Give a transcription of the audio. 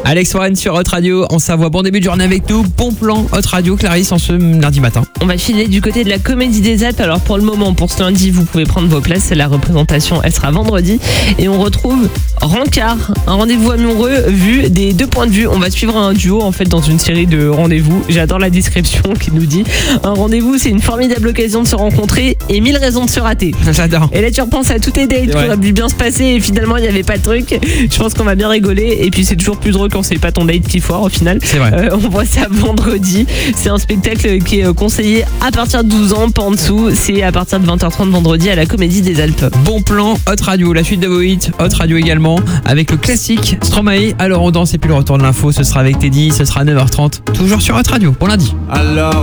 Alex Warren sur Hot Radio en Savoie. Bon début de journée avec nous. Bon plan Hot Radio, Clarisse, en ce lundi matin. On va filer du côté de la Comédie des Alpes. Alors pour le moment, pour ce lundi, vous pouvez prendre vos places. La représentation, elle sera vendredi. Et on retrouve Rancard, un rendez-vous amoureux vu des deux points de vue. On va suivre un duo en fait dans une série de rendez-vous. J'adore la description qui nous dit un rendez-vous, c'est une formidable occasion de se rencontrer et 1000 raisons de se rater. J'adore. Et là tu repenses à tous tes dates qui auraient dû bien se passer et finalement il n'y avait pas de truc. Je pense qu'on va bien rigoler et puis c'est toujours plus drôle quand c'est pas ton date qui foire au final. C'est vrai. On voit ça vendredi. C'est un spectacle qui est conseillé à partir de 12 ans, pas en dessous. C'est à partir de 20h30 vendredi à la Comédie des Alpes. Bon plan Hot Radio, la suite de vos hits, Hot Radio également, avec le classique Stromae. Alors on danse et puis le retour de l'info, ce sera avec Teddy, ce sera à 9h30, toujours sur Hot Radio. Bon lundi. Alors